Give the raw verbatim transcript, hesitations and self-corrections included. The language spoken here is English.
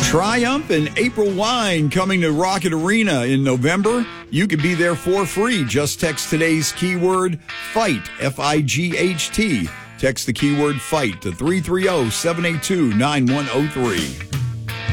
Triumph and April Wine coming to Rocket Arena in November. You can be there for free. Just text today's keyword FIGHT, F I G H T. Text the keyword FIGHT to three three zero, seven eight two, nine one zero three.